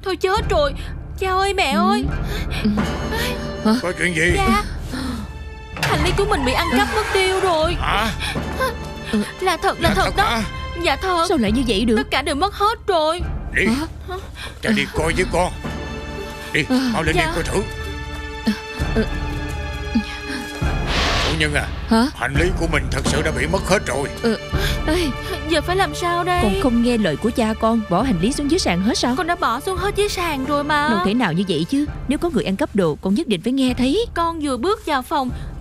Thôi chết rồi. Cha ơi, mẹ ơi. Có chuyện gì? Cha, hành lý của mình bị ăn cắp mất tiêu rồi. Hả? Là thật đó. hả? Dạ thật. Sao lại như vậy được? Tất cả đều mất hết rồi. Đi, cha đi coi với con. Đi, mau lên đi Dạ. coi thử. Chủ nhân à, Hả? hành lý của mình thật sự đã bị mất hết rồi. Ê, Giờ phải làm sao đây? con không nghe lời của cha con, bỏ hành lý xuống dưới sàn hết sao? Con đã bỏ xuống hết dưới sàn rồi mà. Đâu thể nào như vậy chứ. Nếu có người ăn cắp đồ, con nhất định phải nghe thấy. Con vừa bước vào phòng